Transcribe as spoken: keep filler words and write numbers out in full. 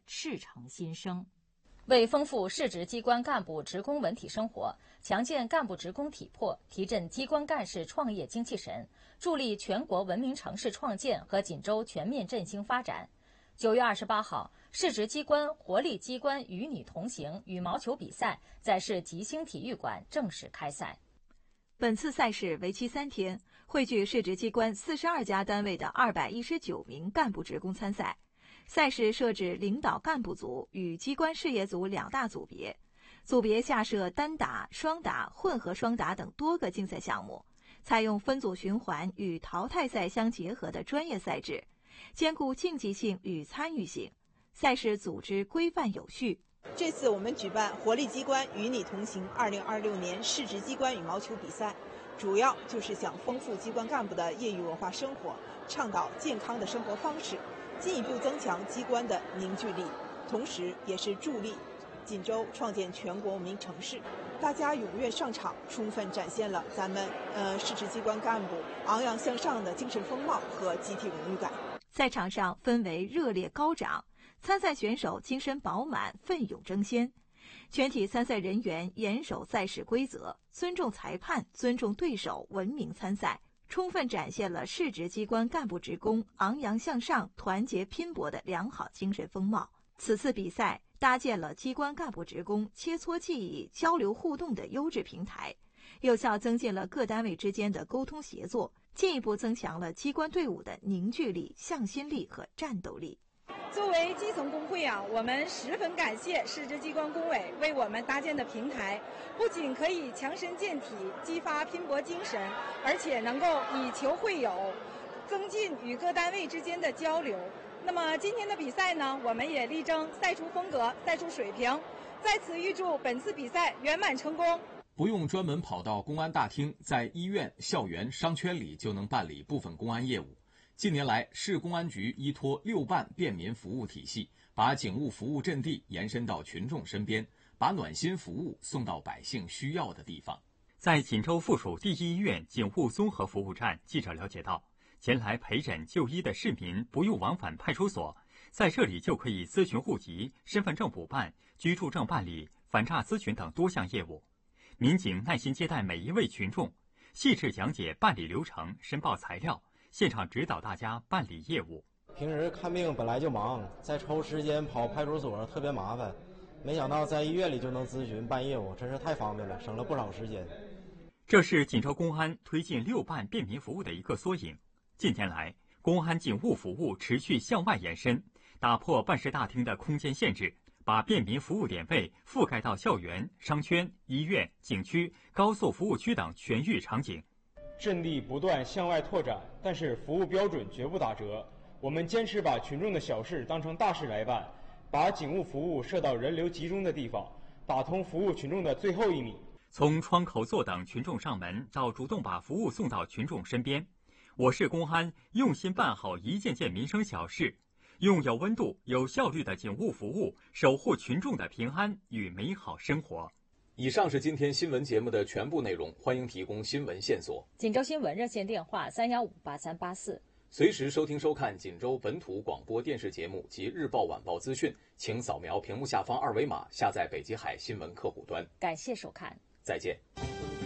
赤诚心声。 为丰富市直机关干部职工文体生活，强健干部职工体魄，提振机关干事创业精气神，助力全国文明城市创建和锦州全面振兴发展。九月二十八号，市直机关活力机关与你同行羽毛球比赛在市吉星体育馆正式开赛。 本次赛事为期三天，汇聚市直机关四十二家单位的二百一十九名干部职工参赛。赛事设置领导干部组与机关事业组两大组别，组别下设单打、双打、混合双打等多个竞赛项目，采用分组循环与淘汰赛相结合的专业赛制，兼顾竞技性与参与性，赛事组织规范有序。 这次我们举办活力机关与你同行二零二六年市直机关羽毛球比赛，主要就是想丰富机关干部的业余文化生活，倡导健康的生活方式，进一步增强机关的凝聚力，同时也是助力锦州创建全国文明城市。大家踊跃上场，充分展现了咱们呃市直机关干部昂扬向上的精神风貌和集体荣誉感。 赛场上氛围热烈高涨，参赛选手精神饱满，奋勇争先。全体参赛人员严守赛事规则，尊重裁判，尊重对手，文明参赛，充分展现了市直机关干部职工昂扬向上、团结拼搏的良好精神风貌。此次比赛搭建了机关干部职工切磋技艺、交流互动的优质平台，有效增进了各单位之间的沟通协作，进一步增强了机关队伍的凝聚力、向心力和战斗力。 作为基层工会啊，我们十分感谢市直机关工委为我们搭建的平台，不仅可以强身健体、激发拼搏精神，而且能够以球会友，增进与各单位之间的交流。那么今天的比赛呢，我们也力争赛出风格、赛出水平，在此预祝本次比赛圆满成功。 不用专门跑到公安大厅，在医院、校园、商圈里就能办理部分公安业务。近年来，市公安局依托六办便民服务体系，把警务服务阵地延伸到群众身边，把暖心服务送到百姓需要的地方。 在锦州附属第一医院警务综合服务站，记者了解到，前来陪诊就医的市民不用往返派出所，在这里就可以咨询户籍、身份证补办、居住证办理、反诈咨询等多项业务。民警耐心接待每一位群众，细致讲解办理流程、申报材料，现场指导大家办理业务。 平时看病本来就忙，再抽时间跑派出所特别麻烦，没想到在医院里就能咨询办业务，真是太方便了，省了不少时间。 这是锦州公安推进六办便民服务的一个缩影。近年来，公安警务服务持续向外延伸，打破办事大厅的空间限制，把便民服务点位覆盖到校园、商圈、医院、景区、高速服务区等全域场景。 阵地不断向外拓展，但是服务标准绝不打折。我们坚持把群众的小事当成大事来办，把警务服务设到人流集中的地方，打通服务群众的最后一米。 从窗口坐等群众上门，到主动把服务送到群众身边，我市公安用心办好一件件民生小事，用有温度、有效率的警务服务，守护群众的平安与美好生活。 以上是今天新闻节目的全部内容，欢迎提供新闻线索。 锦州新闻热线电话三幺五八三八四。 随时收听收看锦州本土广播电视节目及日报晚报资讯，请扫描屏幕下方二维码下载北极海新闻客户端。 感谢收看， 再见。